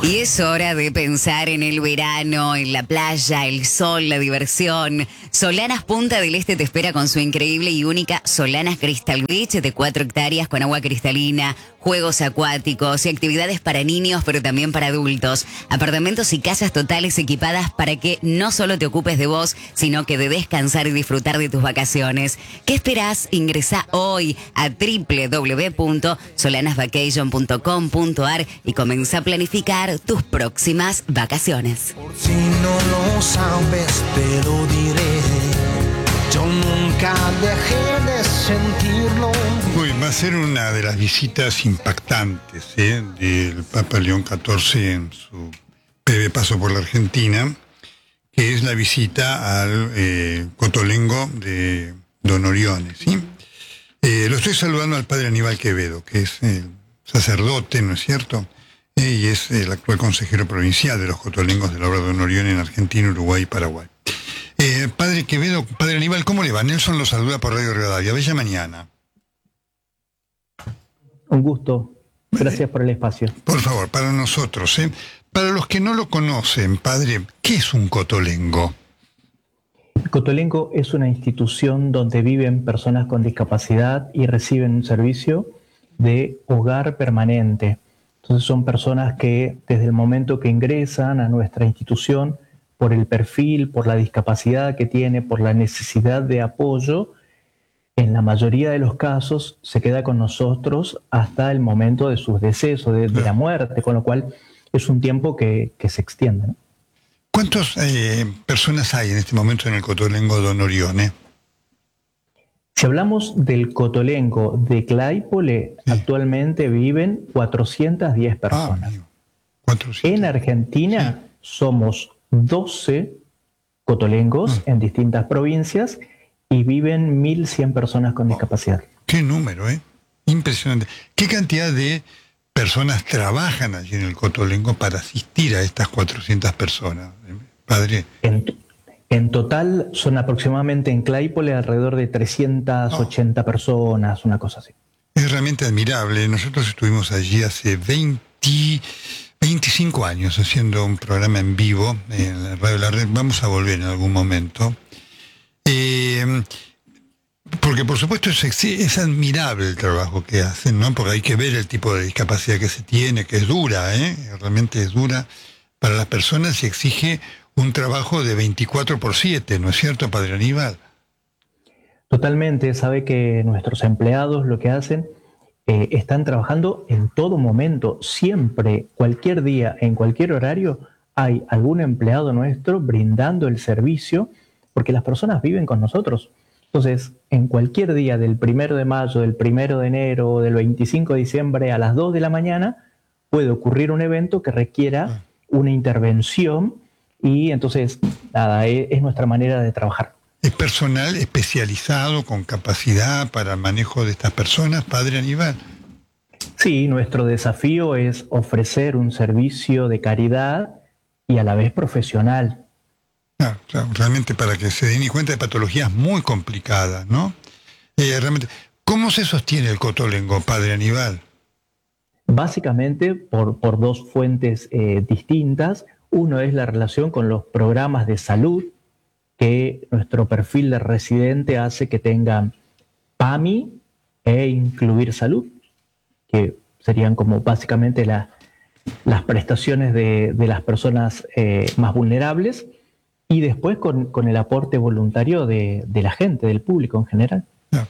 Y es hora de pensar en el verano, en la playa, el sol, la diversión. Solanas Punta del Este te espera con su increíble y única Solanas Crystal Beach de 4 hectáreas con agua cristalina, juegos acuáticos y actividades para niños, pero también para adultos. Apartamentos y casas totales equipadas para que no solo te ocupes de vos, sino que de descansar y disfrutar de tus vacaciones. ¿Qué esperás? Ingresá hoy a www.solanasvacation.com.ar y comenzá a planificar tus próximas vacaciones. Por si no lo sabes, te lo diré. Yo nunca dejé de sentirlo. Uy, va a ser una de las visitas impactantes del Papa León XIV en su breve paso por la Argentina, que es la visita al Cotolengo de Don Orione, ¿sí? Lo estoy saludando al padre Aníbal Quevedo, que es sacerdote, ¿no es cierto? Y es el actual consejero provincial de los Cotolengos de la obra de Don Orione en Argentina, Uruguay y Paraguay. Padre Quevedo, padre Aníbal, ¿cómo le va? Nelson lo saluda por Radio Rivadavia. Bella mañana. Un gusto. Gracias por el espacio. Por favor, para nosotros, para los que no lo conocen, padre, ¿qué es un cotolengo? El Cotolengo es una institución donde viven personas con discapacidad y reciben un servicio de hogar permanente. Entonces son personas que desde el momento que ingresan a nuestra institución, por el perfil, por la discapacidad que tiene, por la necesidad de apoyo, en la mayoría de los casos se queda con nosotros hasta el momento de sus decesos, de la muerte, con lo cual es un tiempo que se extiende, ¿no? ¿Cuántas personas hay en este momento en el Cotolengo Don Orione? Si hablamos del Cotolengo de Claypole, sí, actualmente viven 410 personas. 400. En Argentina sí, somos 12 cotolengos en distintas provincias y viven 1.100 personas con discapacidad. ¡Qué número, Impresionante! ¿Qué cantidad de personas trabajan allí en el Cotolengo para asistir a estas 400 personas, padre? En total son aproximadamente en Claypole alrededor de 380 personas, una cosa así. Es realmente admirable. Nosotros estuvimos allí hace 25 años haciendo un programa en vivo en la Radio La Red. Vamos a volver en algún momento. Porque por supuesto es admirable el trabajo que hacen, ¿no? Porque hay que ver el tipo de discapacidad que se tiene, que es dura, realmente es dura para las personas y exige un trabajo de 24/7, ¿no es cierto, padre Aníbal? Totalmente. Sabe que nuestros empleados lo que hacen, están trabajando en todo momento, siempre, cualquier día, en cualquier horario, hay algún empleado nuestro brindando el servicio, porque las personas viven con nosotros. Entonces, en cualquier día del 1 de mayo, del 1 de enero, del 25 de diciembre a las 2 de la mañana, puede ocurrir un evento que requiera una intervención y entonces, nada, es nuestra manera de trabajar. ¿Es personal especializado con capacidad para el manejo de estas personas, padre Aníbal? Sí, nuestro desafío es ofrecer un servicio de caridad y a la vez profesional. Claro, realmente para que se den cuenta de patologías muy complicadas, ¿no? Realmente, ¿cómo se sostiene el Cotolengo, padre Aníbal? Básicamente por dos fuentes distintas. Uno es la relación con los programas de salud, que nuestro perfil de residente hace que tengan PAMI e incluir salud, que serían como básicamente las prestaciones de las personas más vulnerables. Y después con el aporte voluntario de la gente, del público en general.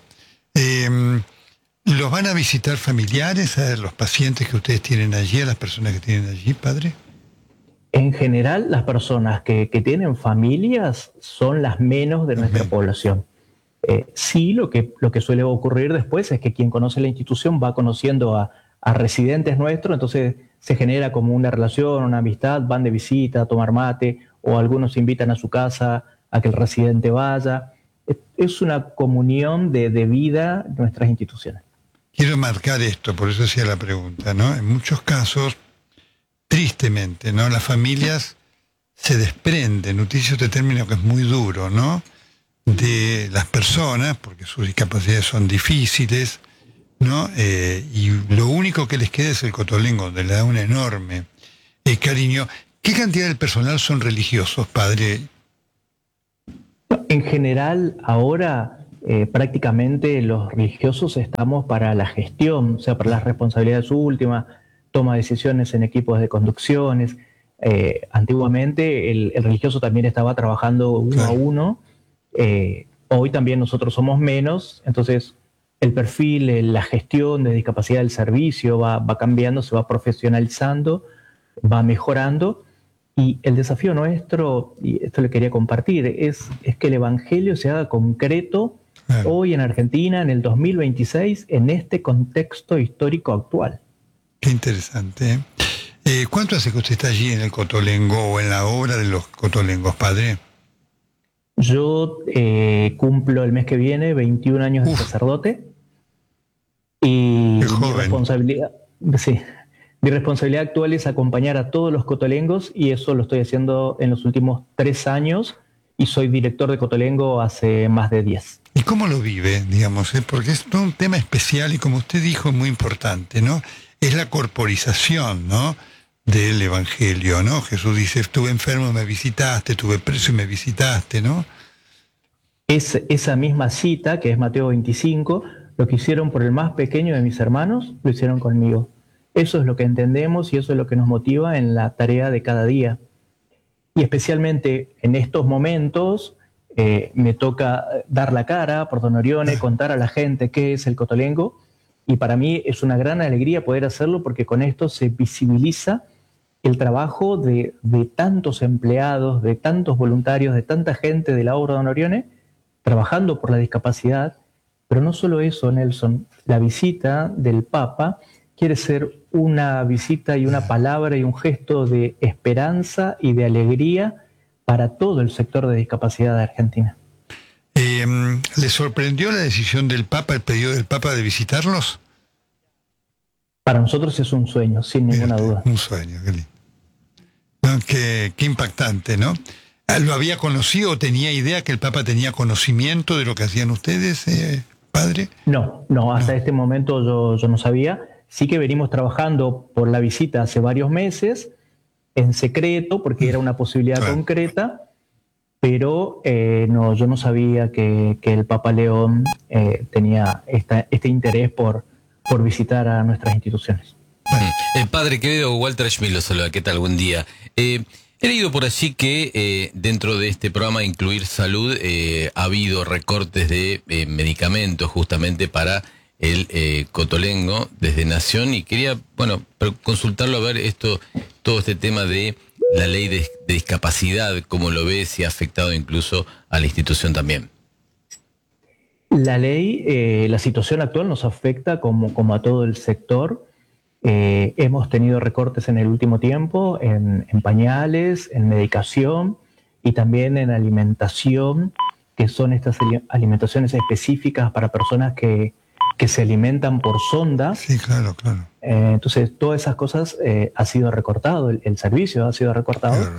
¿Los van a visitar familiares, a los pacientes que ustedes tienen allí, a las personas que tienen allí, padre? En general, las personas que tienen familias son las menos de nuestra población. Sí, lo que suele ocurrir después es que quien conoce la institución va conociendo a residentes nuestros, entonces se genera como una relación, una amistad, van de visita a tomar mate, o algunos invitan a su casa a que el residente vaya. Es una comunión de vida en nuestras instituciones. Quiero marcar esto, por eso hacía la pregunta, ¿no? En muchos casos, tristemente, ¿no? Las familias se desprenden, utilizo este término que es muy duro, ¿no? De las personas, porque sus discapacidades son difíciles, ¿no? Y lo único que les queda es el Cotolengo, donde le da una enorme Cariño, ¿qué cantidad del personal son religiosos, padre? En general, ahora prácticamente los religiosos estamos para la gestión, o sea, para las responsabilidades últimas, toma de decisiones en equipos de conducciones. Antiguamente el religioso también estaba trabajando uno a uno. Hoy también nosotros somos menos, entonces el perfil, la gestión de discapacidad del servicio va cambiando, se va profesionalizando, va mejorando. Y el desafío nuestro, y esto le quería compartir, es que el Evangelio se haga concreto hoy en Argentina, en el 2026, en este contexto histórico actual. Qué interesante. ¿Cuánto hace que usted está allí en el Cotolengo o en la obra de los Cotolengos, padre? Yo cumplo el mes que viene 21 años de sacerdote. Y mi responsabilidad, sí, mi responsabilidad actual es acompañar a todos los cotolengos, y eso lo estoy haciendo en los últimos 3 años, y soy director de Cotolengo hace más de 10. ¿Y cómo lo vive, digamos? Porque es todo un tema especial y, como usted dijo, muy importante, ¿no? Es la corporización, ¿no?, del Evangelio, ¿no? Jesús dice, estuve enfermo, me visitaste, estuve preso y me visitaste, ¿no? Esa misma cita, que es Mateo 25, lo que hicieron por el más pequeño de mis hermanos, lo hicieron conmigo. Eso es lo que entendemos y eso es lo que nos motiva en la tarea de cada día. Y especialmente en estos momentos me toca dar la cara por Don Orione, contar a la gente qué es el Cotolengo, y para mí es una gran alegría poder hacerlo, porque con esto se visibiliza el trabajo de tantos empleados, de tantos voluntarios, de tanta gente de la obra de Don Orione, trabajando por la discapacidad. Pero no solo eso, Nelson, la visita del Papa quiere ser una visita y una palabra y un gesto de esperanza y de alegría para todo el sector de discapacidad de Argentina. ¿Le sorprendió la decisión del Papa, el pedido del Papa de visitarlos? Para nosotros es un sueño, sin ninguna duda. Un sueño, qué lindo. No, qué impactante, ¿no? ¿Lo había conocido o tenía idea que el Papa tenía conocimiento de lo que hacían ustedes, padre? No, hasta este momento yo no sabía. Sí que venimos trabajando por la visita hace varios meses, en secreto, porque era una posibilidad concreta, pero no, yo no sabía que el Papa León tenía este interés por visitar a nuestras instituciones. El padre querido Walter Schmidt lo saluda. ¿Qué tal? Buen día. He leído por allí que dentro de este programa Incluir Salud ha habido recortes de medicamentos justamente para el Cotolengo desde Nación, y quería, consultarlo a ver todo este tema de la ley de discapacidad, cómo lo ve, si ha afectado incluso a la institución también. La ley, la situación actual nos afecta como a todo el sector. Hemos tenido recortes en el último tiempo en pañales, en medicación y también en alimentación, que son estas alimentaciones específicas para personas que se alimentan por sonda. Sí, claro. Entonces, todas esas cosas ha sido recortado, el servicio ha sido recortado.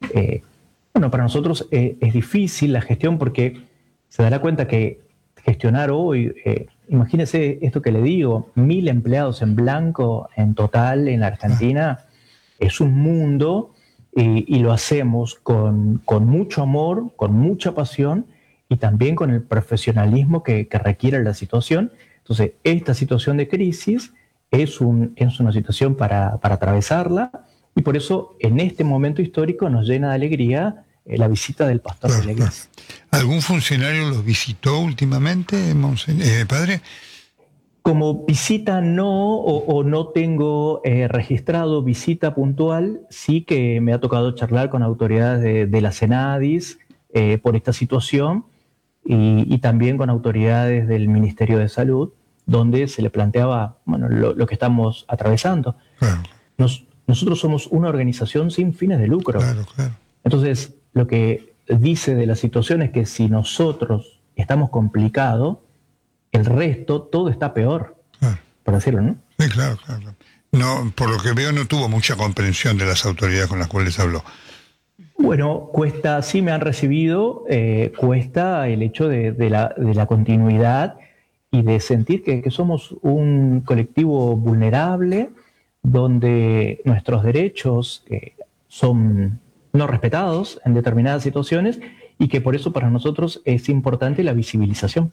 Para nosotros es difícil la gestión, porque se dará cuenta que gestionar hoy, imagínese esto que le digo, 1.000 empleados en blanco en total en la Argentina, es un mundo, y lo hacemos con mucho amor, con mucha pasión y también con el profesionalismo que requiere la situación. Entonces, esta situación de crisis es una situación para atravesarla, y por eso en este momento histórico nos llena de alegría la visita del pastor de la iglesia. ¿Algún funcionario los visitó últimamente, padre? Como visita no, o no tengo registrado visita puntual. Sí que me ha tocado charlar con autoridades de la Senadis por esta situación, y también con autoridades del Ministerio de Salud, donde se le planteaba lo que estamos atravesando. Claro. Nosotros somos una organización sin fines de lucro. Claro. Entonces, lo que dice de la situación es que si nosotros estamos complicados, el resto, todo está peor, por decirlo, ¿no? Sí, claro. No, por lo que veo, no tuvo mucha comprensión de las autoridades con las cuales habló. Bueno, cuesta, sí me han recibido, cuesta el hecho de la continuidad y de sentir que somos un colectivo vulnerable, donde nuestros derechos son no respetados en determinadas situaciones y que por eso para nosotros es importante la visibilización.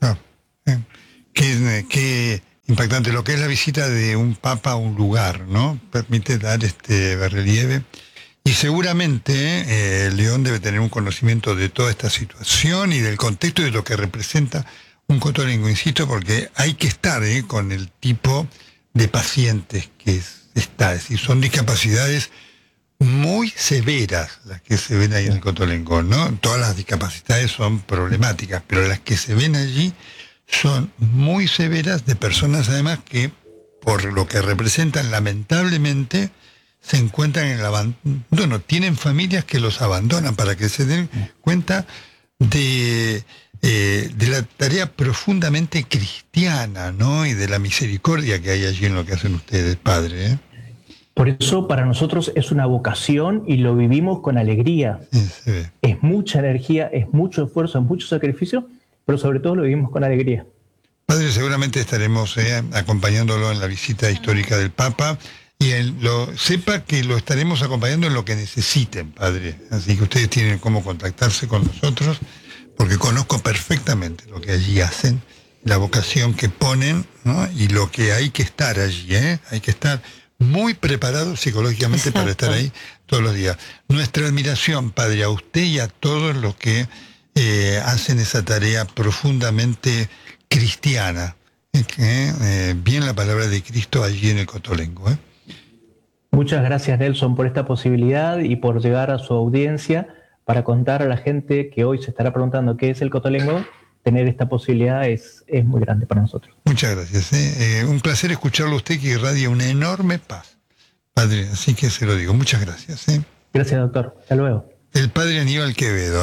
Qué impactante lo que es la visita de un papa a un lugar, ¿no? Permite dar relieve. Y seguramente León debe tener un conocimiento de toda esta situación y del contexto y de lo que representa un cotolengo, insisto, porque hay que estar con el tipo de pacientes que está. Es decir, son discapacidades muy severas las que se ven ahí en el cotolengo, ¿no? Todas las discapacidades son problemáticas, pero las que se ven allí son muy severas, de personas además que, por lo que representan, lamentablemente, se encuentran en el abandono. Tienen familias que los abandonan, para que se den cuenta de la tarea profundamente cristiana, ¿no? Y de la misericordia que hay allí en lo que hacen ustedes, padre, ¿eh? Por eso para nosotros es una vocación y lo vivimos con alegría. Sí. Es mucha energía, es mucho esfuerzo, es mucho sacrificio, pero sobre todo lo vivimos con alegría. Padre, seguramente estaremos acompañándolo en la visita histórica del Papa y sepa que lo estaremos acompañando en lo que necesiten, padre. Así que ustedes tienen cómo contactarse con nosotros, porque conozco perfectamente lo que allí hacen, la vocación que ponen, ¿no? Y lo que hay que estar allí, ¿eh? Hay que estar muy preparados psicológicamente. Exacto. Para estar ahí todos los días. Nuestra admiración, padre, a usted y a todos los que hacen esa tarea profundamente cristiana. Bien la palabra de Cristo allí en el cotolengo, ¿eh? Muchas gracias, Nelson, por esta posibilidad y por llegar a su audiencia para contar a la gente que hoy se estará preguntando qué es el cotolengo. Tener esta posibilidad es muy grande para nosotros. Muchas gracias. Un placer escucharlo a usted, que irradia una enorme paz, padre. Así que se lo digo. Muchas gracias. Gracias, doctor. Hasta luego. El padre Aníbal Quevedo,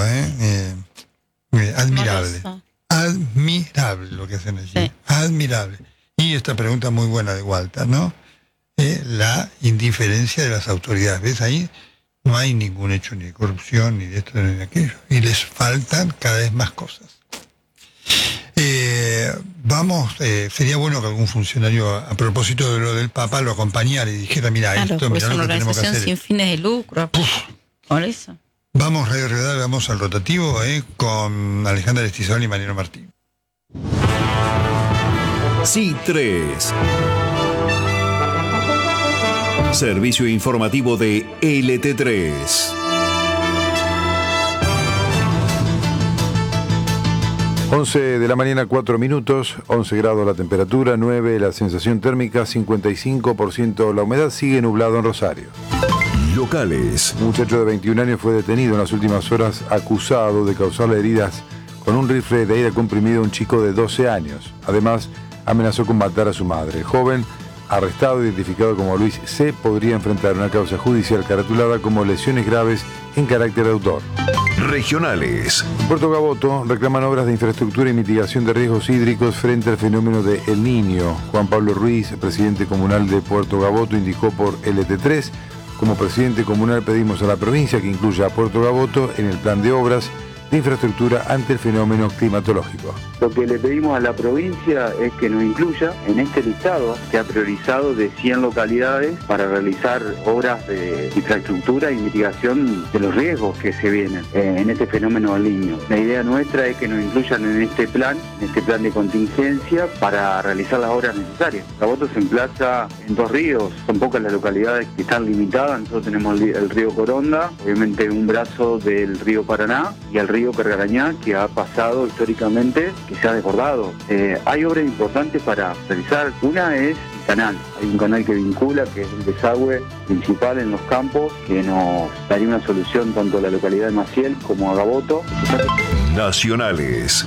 admirable. Moroso. Admirable lo que hacen allí. Sí. Admirable. Y esta pregunta muy buena de Walter, ¿no? La indiferencia de las autoridades. ¿Ves? Ahí no hay ningún hecho ni de corrupción, ni de esto, ni de aquello. Y les faltan cada vez más cosas. Sería bueno que algún funcionario, a propósito de lo del Papa, lo acompañara y dijera, mira, claro, esto, mira lo que tenemos que hacer. Sin fines de lucro. Por eso. Vamos, Radio Redal, vamos al rotativo con Alejandra Estizabal y Mariano Martín. Sí, 3. Servicio informativo de LT3. 11 de la mañana, 4 minutos, 11 grados la temperatura, 9 la sensación térmica, 55% la humedad, sigue nublado en Rosario. Locales. Un muchacho de 21 años fue detenido en las últimas horas acusado de causarle heridas con un rifle de aire comprimido a un chico de 12 años. Además, amenazó con matar a su madre. El joven, arrestado, identificado como Luis C., podría enfrentar una causa judicial caratulada como lesiones graves en carácter de autor. Regionales. En Puerto Gaboto reclaman obras de infraestructura y mitigación de riesgos hídricos frente al fenómeno de El Niño. Juan Pablo Ruiz, presidente comunal de Puerto Gaboto, indicó por LT3: como presidente comunal pedimos a la provincia que incluya a Puerto Gaboto en el plan de obras de infraestructura ante el fenómeno climatológico. Lo que le pedimos a la provincia es que nos incluya en este listado que ha priorizado de 100 localidades para realizar obras de infraestructura y mitigación de los riesgos que se vienen en este fenómeno del Niño. La idea nuestra es que nos incluyan en este plan de contingencia para realizar las obras necesarias. Gaboto se emplaza en 2 ríos, son pocas las localidades que están limitadas. Nosotros tenemos el río Coronda, obviamente un brazo del río Paraná, y el río Cargarañá, que ha pasado históricamente, que se ha desbordado. Hay obras importantes para realizar. Una es el canal. Hay un canal que vincula, que es el desagüe principal en los campos, que nos daría una solución tanto a la localidad de Maciel como a Gaboto. Nacionales.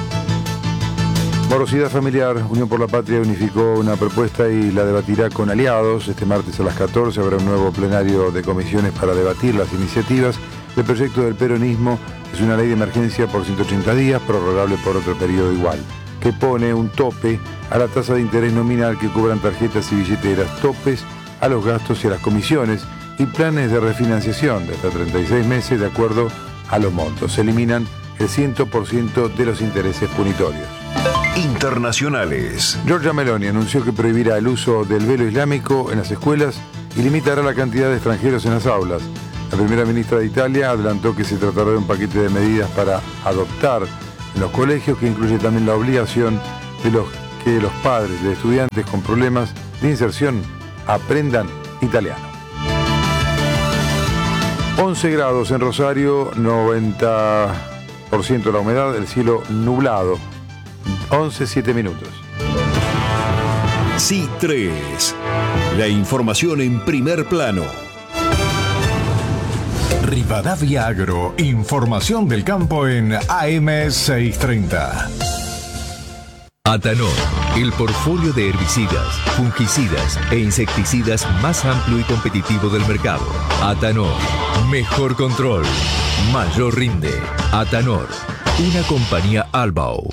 Morosidad familiar. Unión por la Patria unificó una propuesta y la debatirá con aliados. Este martes a las 14 habrá un nuevo plenario de comisiones para debatir las iniciativas del proyecto del peronismo. Es una ley de emergencia por 180 días, prorrogable por otro periodo igual, que pone un tope a la tasa de interés nominal que cobran tarjetas y billeteras, topes a los gastos y a las comisiones y planes de refinanciación de hasta 36 meses de acuerdo a los montos. Se eliminan el 100% de los intereses punitorios. Internacionales. Giorgia Meloni anunció que prohibirá el uso del velo islámico en las escuelas y limitará la cantidad de extranjeros en las aulas. La primera ministra de Italia adelantó que se tratará de un paquete de medidas para adoptar en los colegios, que incluye también la obligación de que los padres de estudiantes con problemas de inserción aprendan italiano. 11 grados en Rosario, 90% la humedad, el cielo nublado. 11:07 minutos. Sí 3. La información en primer plano. Rivadavia Agro, información del campo en AM 630. Atanor, el portfolio de herbicidas, fungicidas e insecticidas más amplio y competitivo del mercado. Atanor, mejor control, mayor rinde. Atanor, una compañía Albao.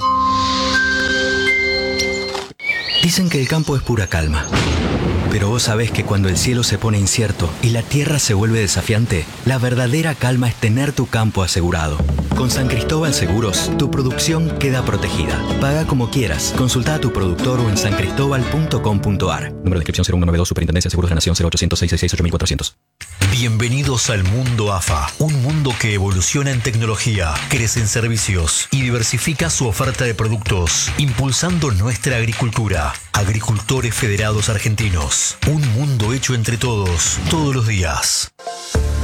Dicen que el campo es pura calma. Pero vos sabés que cuando el cielo se pone incierto y la tierra se vuelve desafiante, la verdadera calma es tener tu campo asegurado. Con San Cristóbal Seguros, tu producción queda protegida. Paga como quieras. Consulta a tu productor o en sancristobal.com.ar. Número de inscripción 0192, Superintendencia de Seguros de la Nación 0800-666-8400. Bienvenidos al mundo AFA, un mundo que evoluciona en tecnología, crece en servicios y diversifica su oferta de productos, impulsando nuestra agricultura. Agricultores Federados Argentinos, un mundo hecho entre todos, todos los días.